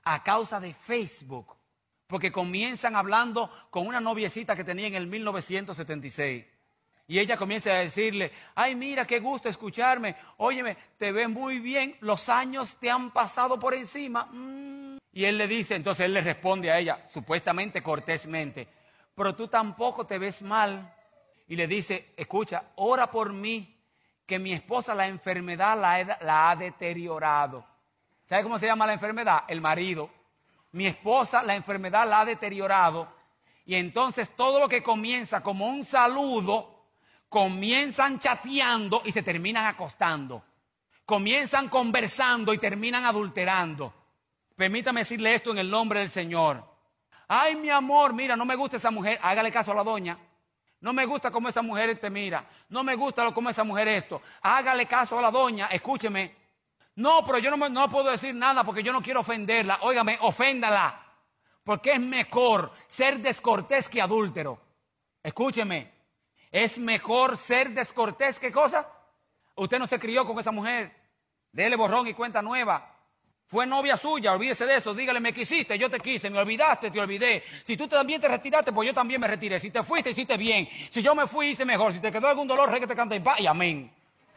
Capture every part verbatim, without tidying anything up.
a causa de Facebook. Porque comienzan hablando con una noviecita que tenía en el mil novecientos setenta y seis. Y ella comienza a decirle, ay, mira, qué gusto escucharme. Óyeme, te ves muy bien, los años te han pasado por encima. Mm. Y él le dice, entonces él le responde a ella, supuestamente cortésmente, pero tú tampoco te ves mal. Y le dice, escucha, ora por mí, que mi esposa la enfermedad la, he, la ha deteriorado. ¿Sabe cómo se llama la enfermedad? El marido. Mi esposa la enfermedad la ha deteriorado. Y entonces todo lo que comienza como un saludo, comienzan chateando y se terminan acostando. Comienzan conversando y terminan adulterando. Permítame decirle esto en el nombre del Señor. Ay, mi amor, mira, no me gusta esa mujer. Hágale caso a la doña. No me gusta cómo esa mujer te mira. No me gusta cómo esa mujer esto. Hágale caso a la doña. Escúcheme. No, pero yo no, me, no puedo decir nada porque yo no quiero ofenderla. Óigame, oféndala. Porque es mejor ser descortés que adúltero. Escúcheme. Es mejor ser descortés que cosa. Usted no se crió con esa mujer. Dele borrón y cuenta nueva. Fue novia suya, olvídese de eso. Dígale, me quisiste, yo te quise, me olvidaste, te olvidé. Si tú también te retiraste, pues yo también me retiré. Si te fuiste, hiciste bien. Si yo me fui, hice mejor. Si te quedó algún dolor, rey que te cante en paz y amén.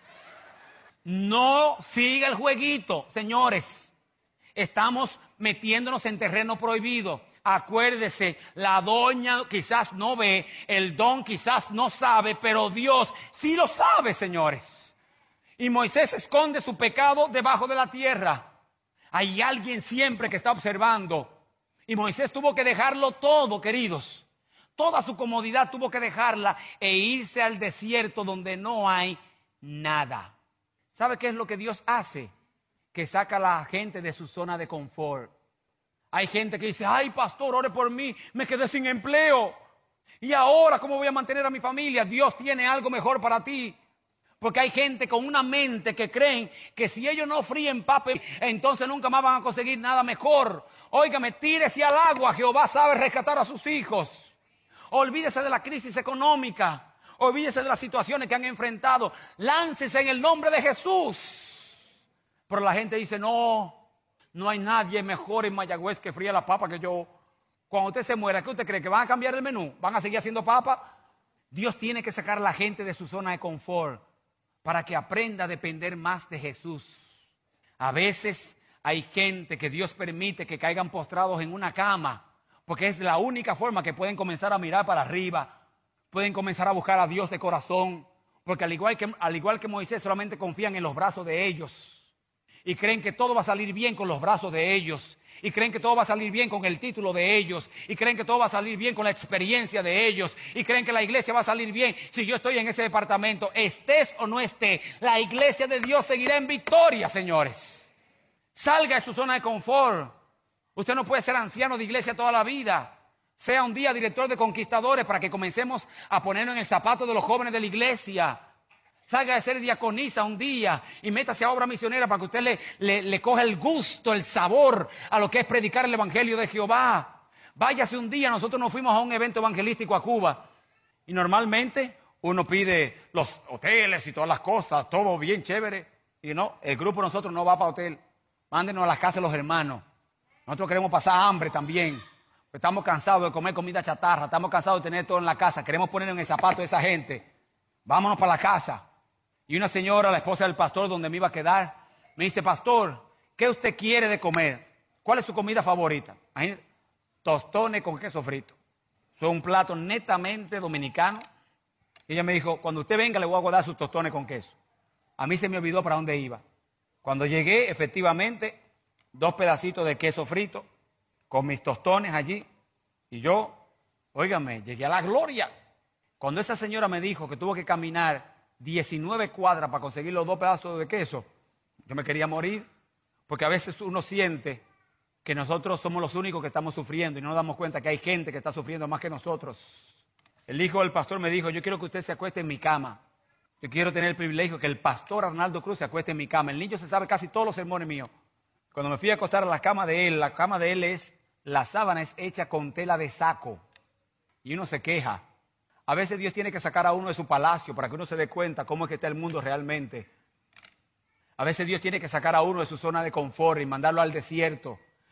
No siga el jueguito, señores. Estamos metiéndonos en terreno prohibido. Acuérdese, la doña quizás no ve, el don quizás no sabe, pero Dios sí lo sabe, señores. Y Moisés esconde su pecado debajo de la tierra. Hay alguien siempre que está observando. Y Moisés tuvo que dejarlo todo, queridos. Toda su comodidad tuvo que dejarla e irse al desierto donde no hay nada. ¿Sabe qué es lo que Dios hace? Que saca a la gente de su zona de confort. Hay gente que dice, ay, pastor, ore por mí, me quedé sin empleo. ¿Y ahora cómo voy a mantener a mi familia? Dios tiene algo mejor para ti. Porque hay gente con una mente que creen que si ellos no fríen papel, entonces nunca más van a conseguir nada mejor. Óigame, tírese al agua, Jehová sabe rescatar a sus hijos. Olvídese de la crisis económica, olvídese de las situaciones que han enfrentado. Láncese en el nombre de Jesús. Pero la gente dice, no, no hay nadie mejor en Mayagüez que fría la papa que yo. Cuando usted se muera, ¿qué usted cree? ¿Que van a cambiar el menú? ¿Van a seguir haciendo papa? Dios tiene que sacar a la gente de su zona de confort para que aprenda a depender más de Jesús. A veces hay gente que Dios permite que caigan postrados en una cama, porque es la única forma que pueden comenzar a mirar para arriba, pueden comenzar a buscar a Dios de corazón, porque al igual que, al igual que Moisés solamente confían en los brazos de ellos y creen que todo va a salir bien con los brazos de ellos. Y creen que todo va a salir bien con el título de ellos. Y creen que todo va a salir bien con la experiencia de ellos. Y creen que la iglesia va a salir bien si yo estoy en ese departamento. Estés o no esté, la iglesia de Dios seguirá en victoria, señores. Salga de su zona de confort. Usted no puede ser anciano de iglesia toda la vida. Sea un día director de Conquistadores para que comencemos a ponernos en el zapato de los jóvenes de la iglesia. Salga de ser diaconisa un día y métase a obra misionera para que usted le, le, le coja el gusto, el sabor a lo que es predicar el evangelio de Jehová. Váyase un día, nosotros nos fuimos a un evento evangelístico a Cuba y normalmente uno pide los hoteles y todas las cosas, todo bien chévere. Y no, el grupo de nosotros no va para hotel. Mándenos a las casas los hermanos. Nosotros queremos pasar hambre también. Estamos cansados de comer comida chatarra, estamos cansados de tener todo en la casa. Queremos poner en el zapato de esa gente. Vámonos para la casa. Y una señora, la esposa del pastor donde me iba a quedar, me dice, pastor, ¿qué usted quiere de comer? ¿Cuál es su comida favorita? Imagínate, tostones con queso frito. Eso es un plato netamente dominicano. Y ella me dijo, cuando usted venga le voy a guardar sus tostones con queso. A mí se me olvidó para dónde iba. Cuando llegué, efectivamente, dos pedacitos de queso frito con mis tostones allí. Y yo, óigame, llegué a la gloria. Cuando esa señora me dijo que tuvo que caminar diecinueve cuadras para conseguir los dos pedazos de queso, yo me quería morir, porque a veces uno siente que nosotros somos los únicos que estamos sufriendo y no nos damos cuenta que hay gente que está sufriendo más que nosotros. El hijo del pastor me dijo, yo quiero que usted se acueste en mi cama. Yo quiero tener el privilegio que el pastor Arnaldo Cruz se acueste en mi cama. El niño se sabe casi todos los sermones míos. Cuando me fui a acostar a la cama de él, la cama de él es, la sábana es hecha con tela de saco. Y uno se queja. A veces Dios tiene que sacar a uno de su palacio para que uno se dé cuenta cómo es que está el mundo realmente. A veces Dios tiene que sacar a uno de su zona de confort y mandarlo al desierto